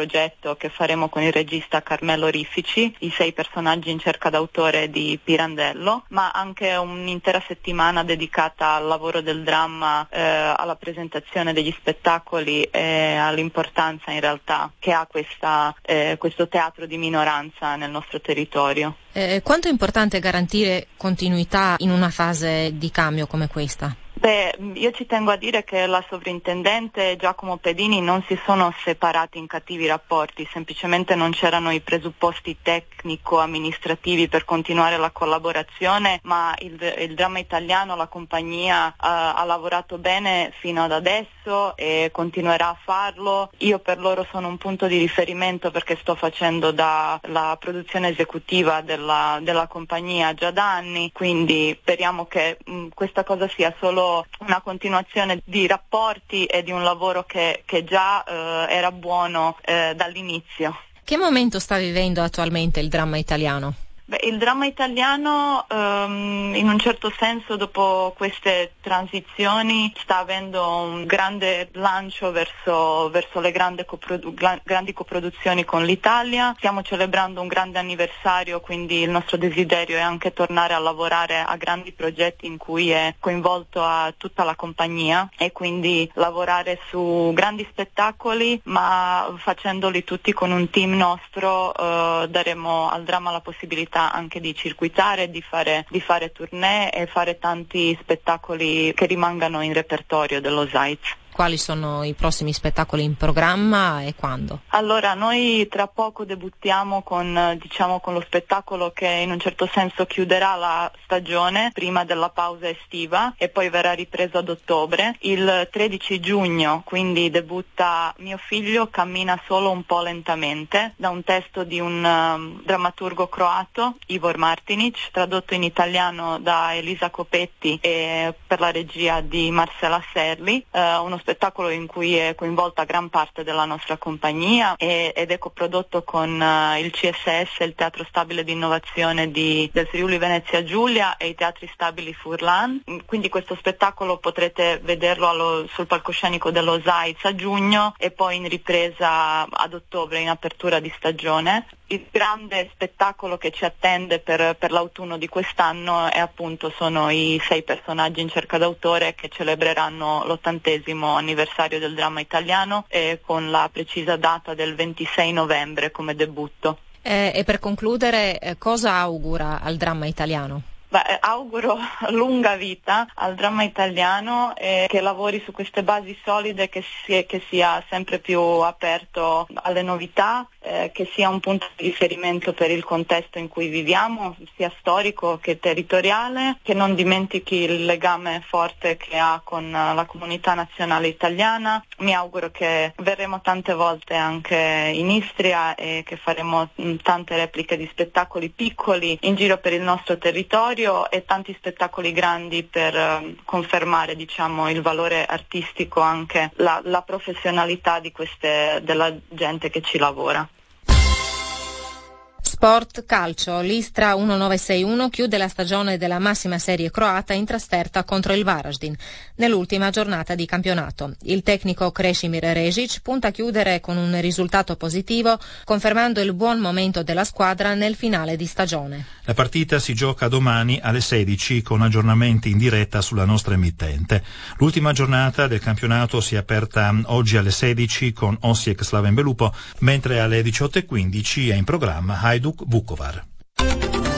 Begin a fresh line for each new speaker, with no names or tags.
progetto che faremo con il regista Carmelo Rifici, i 6 personaggi in cerca d'autore di Pirandello, ma anche un'intera settimana dedicata al lavoro del dramma, alla presentazione degli spettacoli e all'importanza in realtà che ha questo teatro di minoranza nel nostro territorio.
Quanto è importante garantire continuità in una fase di cambio come questa?
Io ci tengo a dire che la sovrintendente e Giacomo Pedini non si sono separati in cattivi rapporti, semplicemente non c'erano i presupposti tecnico-amministrativi per continuare la collaborazione, ma il dramma italiano, la compagnia ha lavorato bene fino ad adesso e continuerà a farlo. Io per loro sono un punto di riferimento perché sto facendo la produzione esecutiva della compagnia già da anni, quindi speriamo che questa cosa sia solo una continuazione di rapporti e di un lavoro che già era buono dall'inizio.
Che momento sta vivendo attualmente il dramma italiano?
Il dramma italiano in un certo senso dopo queste transizioni sta avendo un grande lancio verso le grandi coproduzioni con l'Italia. Stiamo celebrando un grande anniversario, quindi il nostro desiderio è anche tornare a lavorare a grandi progetti in cui è coinvolto a tutta la compagnia e quindi lavorare su grandi spettacoli, ma facendoli tutti con un team nostro. Daremo al dramma la possibilità anche di circuitare, di fare tournée e fare tanti spettacoli che rimangano in repertorio dello Zajc.
Quali sono i prossimi spettacoli in programma e quando?
Allora, noi tra poco debuttiamo con lo spettacolo che in un certo senso chiuderà la stagione prima della pausa estiva e poi verrà ripreso ad ottobre. Il 13 giugno quindi debutta Mio figlio cammina solo un po' lentamente, da un testo di un drammaturgo croato, Ivor Martinic, tradotto in italiano da Elisa Copetti e per la regia di Marcela Serli, uno spettacolo in cui è coinvolta gran parte della nostra compagnia ed è coprodotto con il CSS, il Teatro Stabile di Innovazione del Friuli Venezia Giulia e i Teatri Stabili Furlan. Quindi questo spettacolo potrete vederlo sul palcoscenico dello Zajc a giugno e poi in ripresa ad ottobre in apertura di stagione. Il grande spettacolo che ci attende per l'autunno di quest'anno sono i 6 personaggi in cerca d'autore che celebreranno l'80° anniversario del dramma italiano con la precisa data del 26 novembre come debutto.
E per concludere, cosa augura al dramma italiano?
Auguro lunga vita al dramma italiano e che lavori su queste basi solide, che sia sempre più aperto alle novità, che sia un punto di riferimento per il contesto in cui viviamo, sia storico che territoriale, che non dimentichi il legame forte che ha con la comunità nazionale italiana. Mi auguro che verremo tante volte anche in Istria e che faremo tante repliche di spettacoli piccoli in giro per il nostro territorio e tanti spettacoli grandi per confermare il valore artistico, anche la professionalità della gente che ci lavora.
Sport calcio, l'Istra 1961 chiude la stagione della massima serie croata in trasferta contro il Varaždin nell'ultima giornata di campionato. Il tecnico Krešimir Režić punta a chiudere con un risultato positivo, confermando il buon momento della squadra nel finale di stagione.
La partita si gioca domani alle 16 con aggiornamenti in diretta sulla nostra emittente. L'ultima giornata del campionato si è aperta oggi alle 16 con Osijek Slaven Belupo, mentre alle 18:15 è in programma Hajduk Vukovar.